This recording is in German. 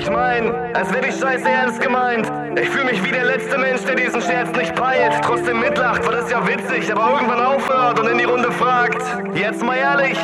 Ich mein, als wäre die Scheiße ernst gemeint. Ich fühle mich wie der letzte Mensch, der diesen Scherz nicht peilt. Trotzdem mitlacht, weil das ist ja witzig, aber irgendwann aufhört und in die Runde fragt. Jetzt mal ehrlich,